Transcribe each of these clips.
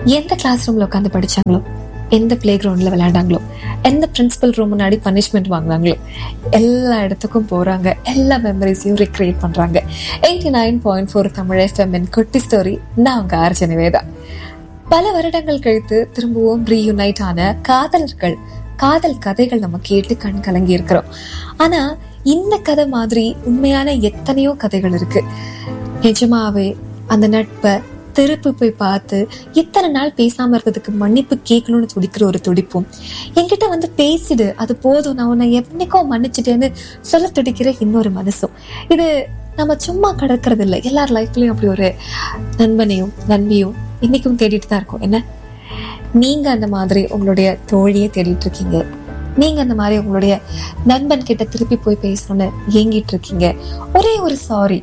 எந்த கிளாஸ் ரூம்ல உட்காந்து படிச்சாங்களோ, எந்த பிளே கிரவுண்ட்ல விளையாண்டாங்களோ, எந்த பிரின்சிபல் ரூம் முன்னாடி பனிஷ்மெண்ட் வாங்கினாங்களோ, எல்லா இடத்துக்கும் போறாங்க. எல்லா மெமரிஸையும் ரீக்ரியேட் பண்றாங்க. 89.4 தமிழ் FM குட்டி ஸ்டோரி. நான் உங்க ஆர்ஜி நிவேதா. பல வருடங்கள் கழித்து திரும்பவும் ரீயூனைட் ஆன காதலர்கள், காதல் கதைகள் நம்ம கேட்டு கண் கலங்கி இருக்கிறோம். ஆனா இந்த கதை மாதிரி உண்மையான எத்தனையோ கதைகள் இருக்கு. நிஜமாவே அந்த நட்பை திருப்பி போய் பார்த்து இத்தனை நாள் பேசாம இருக்கிறதுக்கு மன்னிப்பு கேட்கணும்னு துடிக்கிற ஒரு துடிப்பும், என்கிட்ட வந்து பேசிடு அது போதும் நான் உன்னை என்னைக்கோ மன்னிச்சுட்டேன்னு சொல்ல துடிக்கிற இன்னொரு மனசும். இது நம்ம சும்மா கிடக்கிறது இல்லை. எல்லார் லைஃப்லயும் அப்படி ஒரு நண்பனையும் நண்பியும் இன்னைக்கும் தேடிட்டு தான் இருக்கும். என்ன நீங்க அந்த மாதிரி உங்களுடைய தோழியை தேடிட்டு இருக்கீங்க, நீங்க அந்த மாதிரி உங்களுடைய நண்பன் கிட்ட திருப்பி போய் பேசணும்னு ஏங்கிட்டு இருக்கீங்க. ஒரே ஒரு சாரி,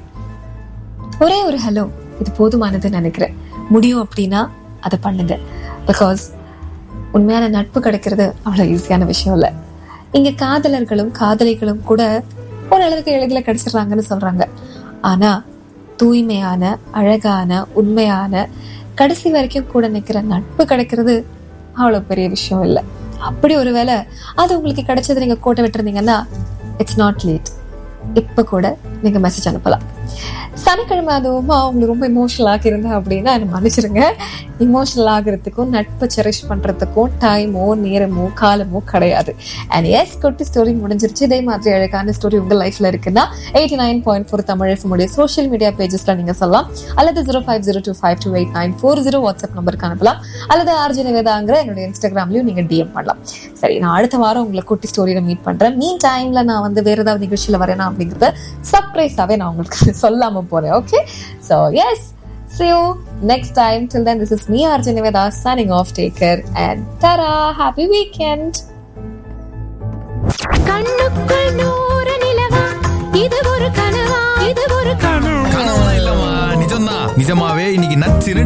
ஒரே ஒரு ஹலோ, இது போதுமானது நினைக்கிறேன். முடியும் அப்படின்னா அதை பண்ணுங்க. பிகாஸ் உண்மையான நட்பு கிடைக்கிறது அவ்வளவு ஈஸியான விஷயம் இல்ல. இங்க காதலர்களும் காதலிகளும் கூட ஓரளவுக்கு எளிதில் கிடைச்சிடுறாங்கன்னு சொல்றாங்க. ஆனா தூய்மையான, அழகான, உண்மையான, கடைசி வரைக்கும் கூட நிக்கிற நட்பு கிடைக்கிறது அவ்வளவு பெரிய விஷயம் இல்லை. அப்படி ஒருவேளை அது உங்களுக்கு கிடைச்சது நீங்க கோட்டை விட்டுருந்தீங்கன்னா, இட்ஸ் நாட் லேட். இப்ப கூட நீங்க மெசேஜ் அனுப்பலாம். சனிக்கிழமை அதுவுமா உங்களுக்கு ரொம்ப இமோஷனல் ஆகிருந்தேன் அப்படின்னா என்ன மன்னிச்சிருங்க. இமோஷனல் ஆகிறதுக்கும் நட்பை செரிஷ் பண்றதுக்கும் டைமோ நேரமோ காலமோ கிடையாது. அண்ட் எஸ், குட்டி ஸ்டோரி முடிஞ்சிருச்சு. இதே மாதிரி அழகான ஸ்டோரி உங்க லைஃப்ல இருக்குன்னா 89.4 தமிழ் FM சோஷியல் மீடியா பேஜஸ்ல நீங்க சொல்லலாம். அல்லது 0502528940 வாட்ஸ்அப் நம்பருக்கு அனுப்பலாம். அல்லது ஆர்ஜி நிவேதாங்கிற என்னுடைய இன்ஸ்டாகிராம்லயும் நீங்க டிஎம் பண்ணலாம். சரி, நான் அடுத்த வாரம் உங்களை குட்டி ஸ்டோரியில மீட் பண்றேன். மீன் டைம்ல நான் வந்து வேற ஏதாவது நிகழ்ச்சியில வரேனா அப்படிங்கறத சர்ப்ரைஸாவே நான் உங்களுக்கு சொல்லாம போறேன். Okay, so yes, see you next time. Till then, this is me, Arjun Niveda, signing off. Take care and ta-da, happy weekend. கண்ணுக்குள் நூறு நிலவா, இது ஒரு கனவா, இது ஒரு கனவா. கனவா இல்லம்மா, நிஜம்தான். நிஜமாவே இன்னைக்கு நச்சிரு